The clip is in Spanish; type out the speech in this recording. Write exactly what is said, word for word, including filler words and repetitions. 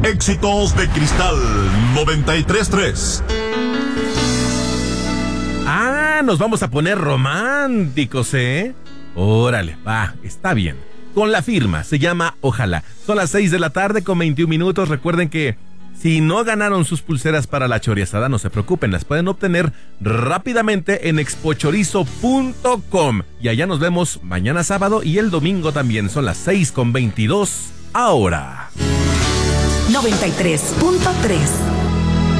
Éxitos de Cristal noventa y tres punto tres. Ah, nos vamos a poner románticos, ¿eh? Órale, va, está bien. Con la firma, se llama Ojalá. Son las seis de la tarde con veintiún minutos. Recuerden que si no ganaron sus pulseras para la choriazada, no se preocupen, las pueden obtener rápidamente en expochorizo punto com. Y allá nos vemos mañana sábado y el domingo también. Son las seis con veintidós ahora. noventa y tres punto tres